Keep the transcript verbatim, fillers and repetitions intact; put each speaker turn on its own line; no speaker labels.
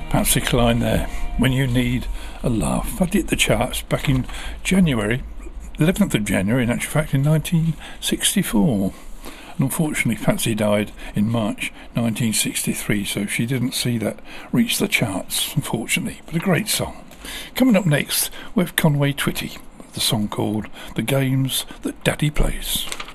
Patsy Cline there, When You Need a Laugh. I did the charts back in January, eleventh of January, in actual fact, in nineteen sixty-four. And unfortunately, Patsy died in March nineteen sixty-three, so she didn't see that reach the charts, unfortunately. But a great song. Coming up next, we have Conway Twitty, the song called The Games That Daddy Plays.